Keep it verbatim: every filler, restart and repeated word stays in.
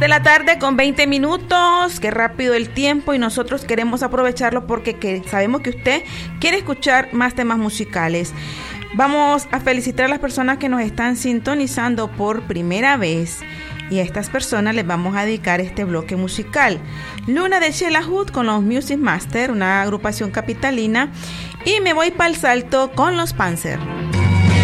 de la tarde con veinte minutos, qué rápido el tiempo y nosotros queremos aprovecharlo porque que sabemos que usted quiere escuchar más temas musicales. Vamos a felicitar a las personas que nos están sintonizando por primera vez y a estas personas les vamos a dedicar este bloque musical. Luna de Sheila Hood con los Music Master, una agrupación capitalina, y me voy para el salto con los Panzer.